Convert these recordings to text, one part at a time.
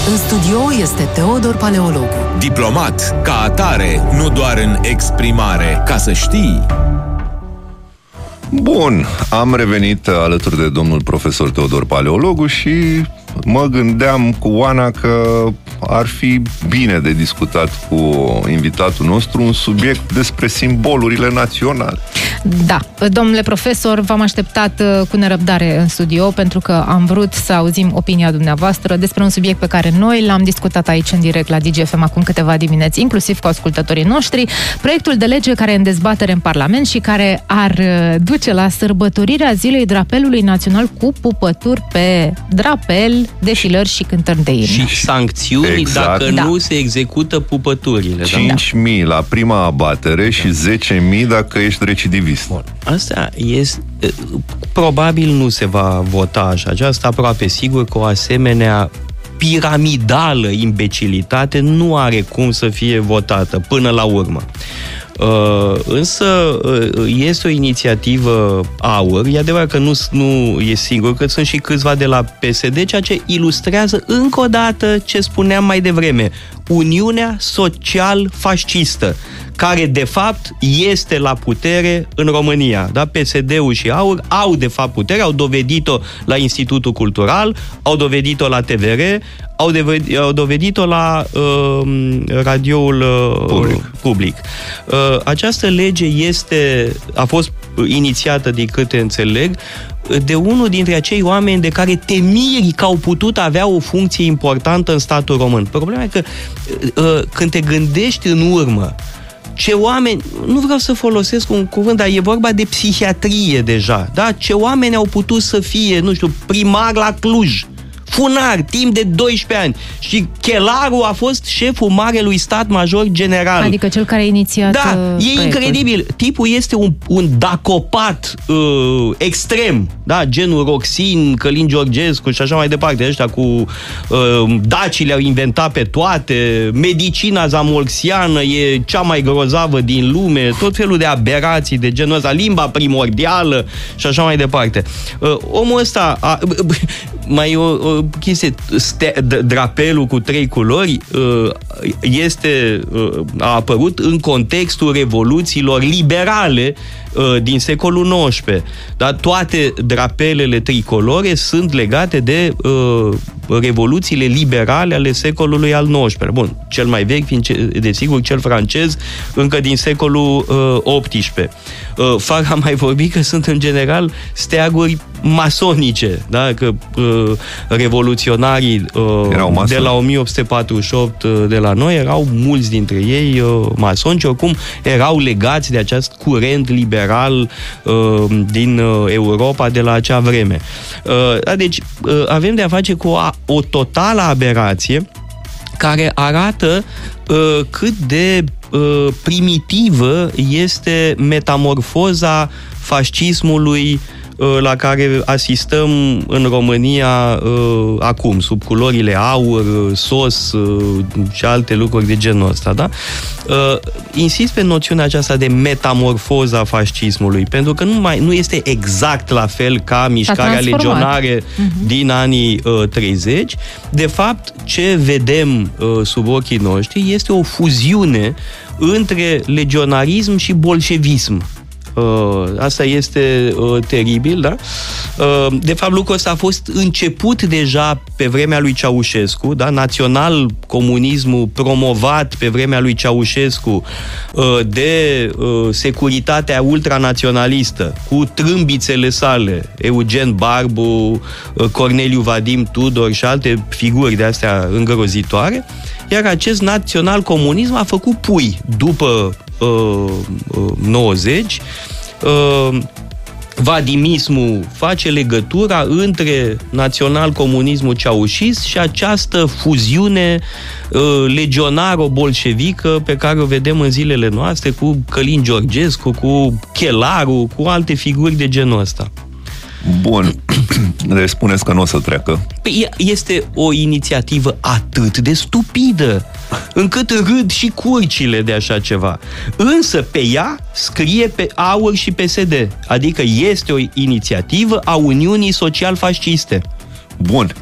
În studio este Teodor Paleologu. Diplomat, ca atare, nu doar în exprimare, ca să știi. Bun, am revenit alături de domnul profesor Teodor Paleologu și mă gândeam cu Oana că ar fi bine de discutat cu invitatul nostru un subiect despre simbolurile naționale. Da, domnule profesor, v-am așteptat cu nerăbdare în studio pentru că am vrut să auzim opinia dumneavoastră despre un subiect pe care noi l-am discutat aici în direct la DGFM acum câteva dimineți, inclusiv cu ascultătorii noștri, proiectul de lege care e în dezbatere în Parlament și care ar duce la sărbătorirea Zilei Drapelului Național cu pupături pe drapel, defilări și cântări de imn. Și sancțiuni dacă nu se execută pupăturile. 5.000 la prima abatere și 10.000 dacă ești recidivist. Bun. Asta este... Probabil nu se va vota așa. Aceasta aproape sigur că o asemenea piramidală imbecilitate nu are cum să fie votată până la urmă. Însă este o inițiativă AUR. E adevărat că nu e singur, că sunt și câțiva de la PSD, ceea ce ilustrează încă o dată ce spuneam mai devreme: Uniunea Social-Fascistă, care de fapt este la putere în România. Da? PSD-ul și AUR au de fapt putere, au dovedit-o la Institutul Cultural, au dovedit-o la TVR, au dovedit-o la radioul public. Această lege a fost inițiată, din câte înțeleg, de unul dintre acei oameni de care te miri că au putut avea o funcție importantă în statul român. Problema e că când te gândești în urmă, ce oameni, nu vreau să folosesc un cuvânt, dar e vorba de psihiatrie deja, da? Ce oameni au putut să fie, nu știu, primar la Cluj, funar, timp de 12 ani. Și Chelaru a fost șeful Marelui Stat Major General. Adică cel care a inițiat e incredibil. Tipul este un dacopat extrem, da? Genul Roxin, Călin Georgescu și așa mai departe. Ăștia cu dacii le-au inventat pe toate, medicina zamolxiană e cea mai grozavă din lume, tot felul de aberații de genul ăsta, limba primordială și așa mai departe. Omul ăsta mai o chestie, drapelul cu 3 culori a apărut în contextul revoluțiilor liberale din secolul XIX. Dar toate drapelele tricolore sunt legate de revoluțiile liberale ale secolului al XIX. Bun, cel mai vechi fiind, desigur, cel francez, încă din secolul XVIII. Fără a mai vorbi că sunt în general steaguri masonice, da? Că revoluționarii de la 1848 de la noi erau mulți dintre ei masoni, oricum erau legați de acest curent liberal din Europa de la acea vreme. Deci avem de a face cu o totală aberație care arată cât de primitivă este metamorfoza fascismului la care asistăm în România acum, sub culorile aur, sos și alte lucruri de genul ăsta, da? Insist pe noțiunea aceasta de metamorfoza fascismului, pentru că nu este exact la fel ca mișcarea legionare din anii 30. De fapt, ce vedem sub ochii noștri este o fuziune între legionarism și bolșevism. Asta este teribil, da? De fapt, lucrul ăsta a fost început deja pe vremea lui Ceaușescu, da? Național-comunismul promovat pe vremea lui Ceaușescu de securitatea ultranaționalistă, cu trâmbițele sale, Eugen Barbu, Corneliu Vadim Tudor și alte figuri de astea îngrozitoare, iar acest național-comunism a făcut pui după 90. Vadimismul face legătura între național-comunismul ceaușist și această fuziune legionaro-bolșevică pe care o vedem în zilele noastre cu Călin Georgescu, cu Chelaru, cu alte figuri de genul ăsta. Bun, le spuneți că nu o să treacă. Este o inițiativă atât de stupidă, încât râd și curcile de așa ceva. Însă pe ea scrie pe AUR și PSD, adică este o inițiativă a Uniunii Social-Fasciste. Bun.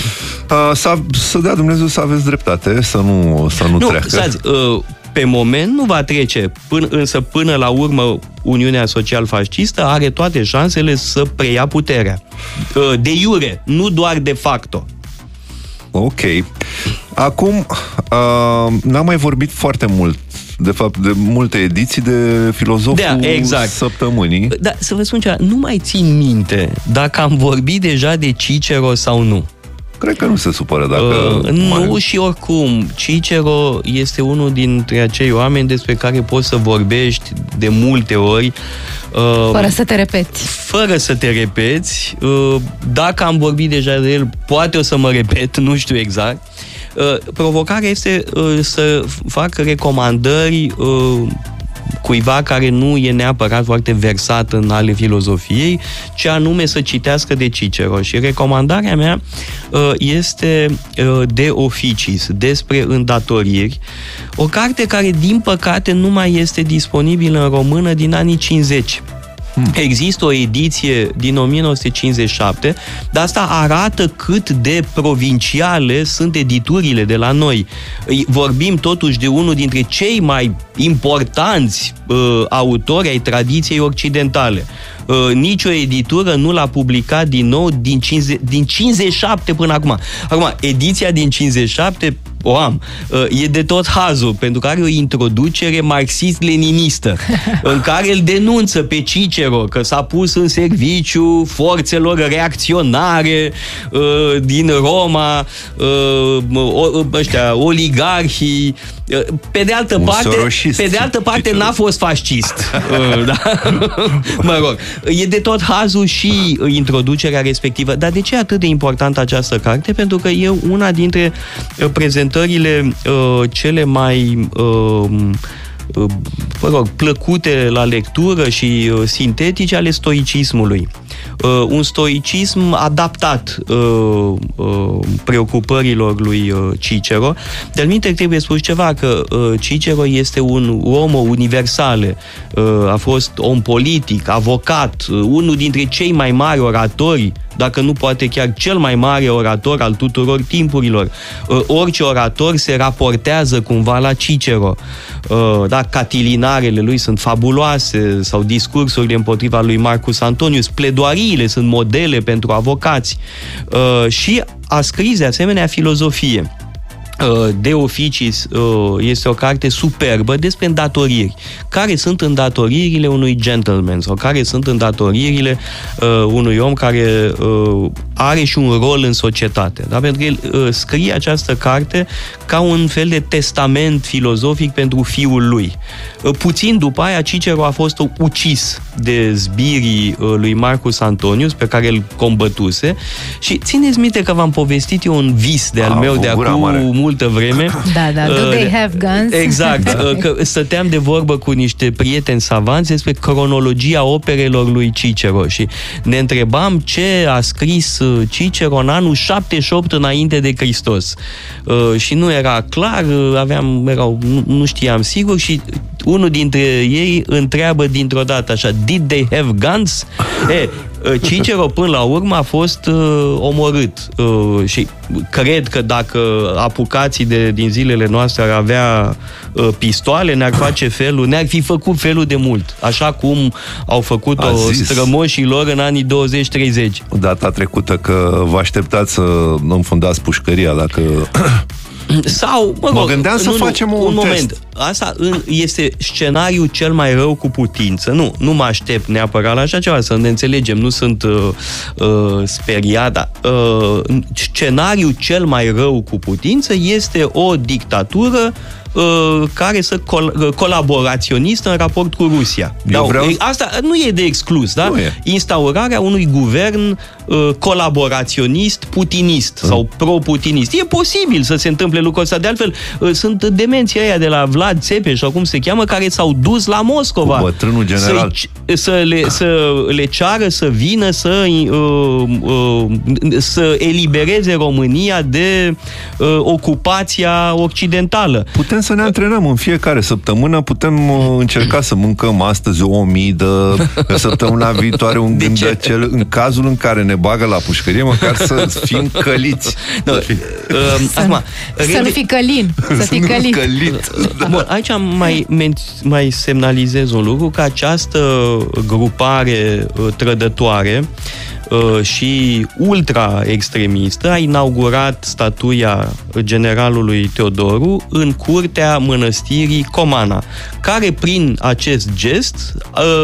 Să dea Dumnezeu să aveți dreptate, să nu treacă. Stați, pe moment nu va trece, însă până la urmă Uniunea Social-Fascistă are toate șansele să preia puterea. De iure, nu doar de facto. Ok. Acum, n-am mai vorbit foarte mult, de fapt, de multe ediții de Filozoful Săptămânii. Da, să vă spun ceva, nu mai țin minte dacă am vorbit deja de Cicero sau nu. Cred că nu se supără dacă... Nu, și oricum, Cicero este unul dintre acei oameni despre care poți să vorbești de multe ori. Fără să te repeți. Fără să te repeți. Dacă am vorbit deja de el, poate o să mă repet, nu știu exact. Provocarea este să fac recomandări cuiva care nu e neapărat foarte versat în ale filozofiei, ci anume să citească de Cicero. Și recomandarea mea este De Officiis, despre îndatoriri, o carte care, din păcate, nu mai este disponibilă în română din anii 50. Există o ediție din 1957, dar asta arată cât de provinciale sunt editurile de la noi. Vorbim totuși de unul dintre cei mai importanți autori ai tradiției occidentale. Nicio editură nu l-a publicat din nou din 57 până acum. Acum, ediția din 57 o am. E de tot hazul, pentru că are o introducere marxist-leninistă, în care îl denunță pe Cicero că s-a pus în serviciu forțelor reacționare din Roma, ăștia, oligarhii. Pe de altă parte n-a fost fascist. Da? Mă rog, e de tot hazul și introducerea respectivă. Dar de ce e atât de importantă această carte? Pentru că e una dintre prezentările cele mai plăcute la lectură și sintetice ale stoicismului. Un stoicism adaptat preocupărilor lui Cicero. De-al minte trebuie spus ceva, că Cicero este un om universal, a fost om politic, avocat, unul dintre cei mai mari oratori, dacă nu poate chiar cel mai mare orator al tuturor timpurilor. Orice orator se raportează cumva la Cicero. Da, catilinarele lui sunt fabuloase, sau discursurile împotriva lui Marcus Antonius, pledoariile sunt modele pentru avocați. Și a scris de asemenea filozofie. De Officiis este o carte superbă despre îndatoriri. Care sunt îndatoririle unui gentleman sau care sunt îndatoririle unui om care are și un rol în societate. Da? Pentru că el scrie această carte ca un fel de testament filozofic pentru fiul lui. Puțin după aia, Cicero a fost ucis de zbirii lui Marcus Antonius, pe care îl combătuse, și țineți minte că v-am povestit eu un vis de-al meu de acum multă vreme. Da, do they have guns? Exact, că stăteam de vorbă cu niște prieteni savanți despre cronologia operelor lui Cicero și ne întrebam ce a scris Cicero în anul 78 înainte de Hristos. Și nu era clar, nu știam sigur, și unul dintre ei întreabă dintr-o dată așa: Did they have guns? Cicero până la urmă a fost omorât și cred că dacă apucații din zilele noastre ar avea pistoale, ne-ar fi făcut felul de mult, așa cum au făcut-o strămoșii lor în anii 20-30. Data trecută că vă așteptați să înfundați pușcăria dacă... Sau, mă gândeam să facem un moment. Asta este scenariul cel mai rău cu putință. Nu mă aștept neapărat la așa ceva, să ne înțelegem, nu sunt speriat, dar scenariul cel mai rău cu putință este o dictatură care să colaboraționistă în raport cu Rusia. Asta nu e de exclus, da? Instaurarea unui guvern colaboraționist, putinist sau pro-putinist. E posibil să se întâmple lucrul ăsta. De altfel, sunt demenții aia de la Vlad Țepeș, sau cum se cheamă, care s-au dus la Moscova. Bătrânul general. Să le ceară să vină să elibereze România de ocupația occidentală. Putem să ne antrenăm în fiecare săptămână, putem încerca să mâncăm astăzi 1000 de săptămâna viitoare un gândăcel, în cazul în care ne bagă la pușcărie, măcar să fim căliți. Să nu fii călin, să fii călit. Bun, aici mai semnalizez un lucru, că această grupare trădătoare și ultra-extremistă a inaugurat statuia generalului Teodoru în curtea mănăstirii Comana, care prin acest gest,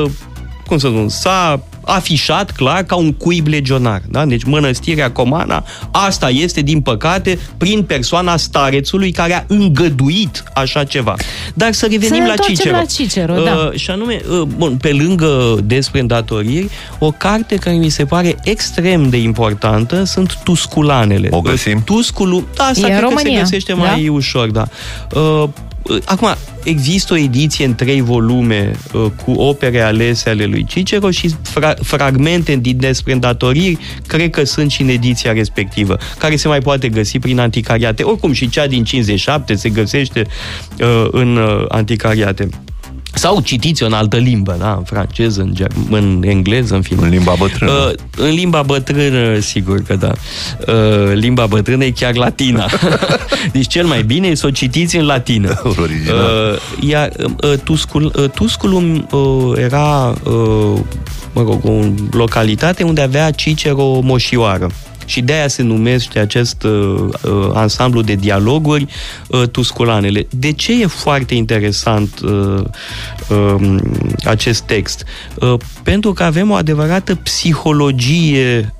s-a afișat clar ca un cuib legionar. Da? Deci mănăstirea Comana, asta este, din păcate, prin persoana starețului care a îngăduit așa ceva. Dar să revenim la Cicero. Și anume, pe lângă despre îndatoriri, o carte care mi se pare extrem de importantă sunt Tusculanele. O găsim? Asta cred că se găsește mai ușor, da. Acum, există o ediție în 3 volume cu opere alese ale lui Cicero și fragmente din despre îndatoriri, cred că sunt și în ediția respectivă, care se mai poate găsi prin anticariate. Oricum, și cea din 57 se găsește în anticariate. Sau citiți-o în altă limbă, da? În franceză, în engleză, în fine. În limba bătrână. În limba bătrână, sigur că da. Limba bătrână e chiar latina. Deci cel mai bine e să o citiți în latină. Iar Tusculum era, o localitate unde avea Cicero moșioară. Și de-aia se numește acest ansamblu de dialoguri Tusculanele. De ce e foarte interesant acest text? Pentru că avem o adevărată psihologie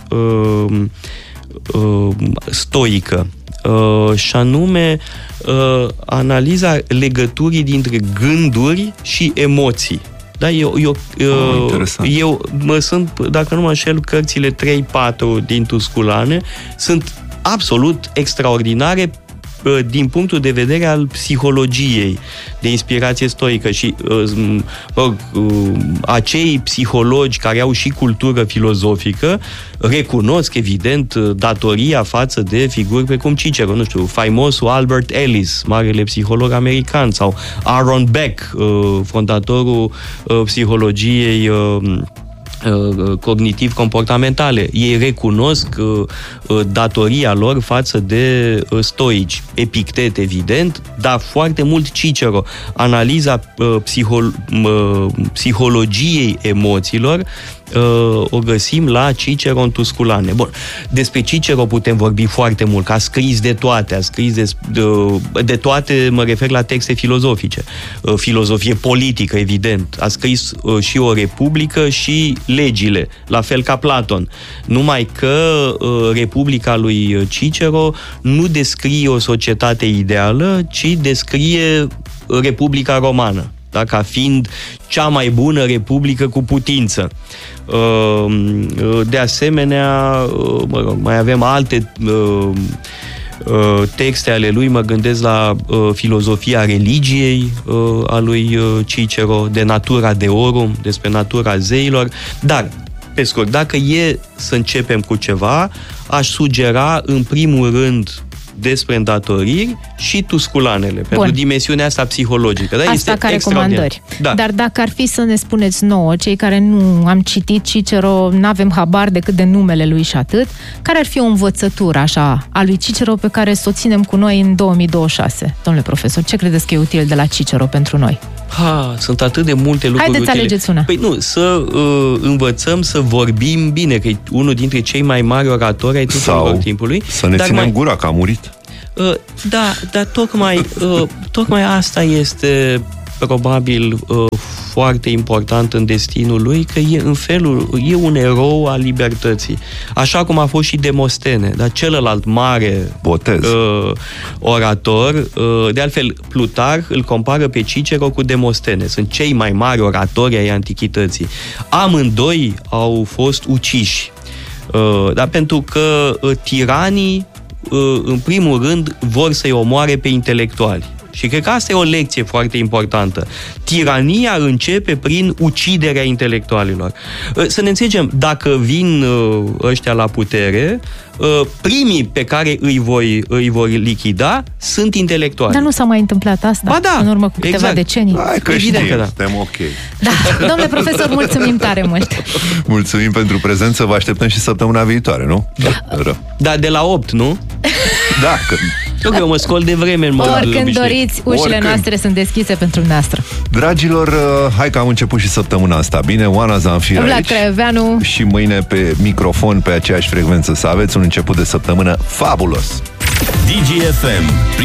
stoică. Și anume analiza legăturii dintre gânduri și emoții. Da, eu dacă nu mă înșel, cărțile 3-4 din Tusculane sunt absolut extraordinare din punctul de vedere al psihologiei de inspirație stoică și acei psihologi care au și cultură filozofică recunosc, evident, datoria față de figuri precum Cicero, nu știu, faimosul Albert Ellis, marele psiholog american, sau Aaron Beck, fondatorul psihologiei cognitiv-comportamentale. Ei recunosc datoria lor față de stoici. Epictet, evident, dar foarte mult Cicero. Analiza psihologiei emoțiilor o găsim la Cicero în Tusculane. Bun, despre Cicero putem vorbi foarte mult, că a scris de toate, de toate, mă refer la texte filozofice. Filozofie politică, evident. A scris și o Republică și legile, la fel ca Platon. Numai că Republica lui Cicero nu descrie o societate ideală, ci descrie Republica Romană, da? Ca fiind cea mai bună republică cu putință. De asemenea, mai avem alte texte ale lui, mă gândesc la filozofia religiei a lui Cicero, de natura deorum, despre natura zeilor, dar, pe scurt, dacă e să începem cu ceva, aș sugera, în primul rând, despre îndatoriri și Tusculanele, pentru dimensiunea asta psihologică. Da? Asta este ca recomandări. Da. Dar dacă ar fi să ne spuneți nouă, cei care nu am citit Cicero, n-avem habar decât de numele lui și atât, care ar fi o învățătură așa a lui Cicero pe care să o ținem cu noi în 2026? Domnule profesor, ce credeți că e util de la Cicero pentru noi? Sunt atât de multe lucruri utile. Haideți, alegeți una. Păi nu, să învățăm să vorbim bine, că e unul dintre cei mai mari oratori ai tuturor timpului. Să ne ținem gura, că a murit. Dar tocmai asta este probabil foarte important în destinul lui, că e un erou al libertății. Așa cum a fost și Demostene, dar celălalt mare orator, de altfel Plutarh îl compară pe Cicero cu Demostene. Sunt cei mai mari oratori ai antichității. Amândoi au fost uciși. Dar pentru că tiranii, în primul rând, vor să-i omoare pe intelectuali. Și cred că asta e o lecție foarte importantă. Tirania începe prin uciderea intelectualilor. Să ne înțelegem, dacă vin ăștia la putere, primii pe care îi vor lichida sunt intelectuali. Dar nu s-a mai întâmplat asta Ba da, în urmă cu câteva decenii? Hai că Evident știm, că da. suntem ok. Da, domnule profesor, mulțumim tare mult. Mulțumim pentru prezență, vă așteptăm și săptămâna viitoare, nu? Da, de la 8, nu? Da, că... Eu mă scol de vreme în mod Oricând obișnuit. doriți, ușile noastre sunt deschise pentru noastră. Dragilor, hai că am început și săptămâna asta. Bine, Oana Zanfir Vlad aici. Craioveanu. Și mâine pe microfon, pe aceeași frecvență, să aveți un început de săptămână fabulos. DGFM.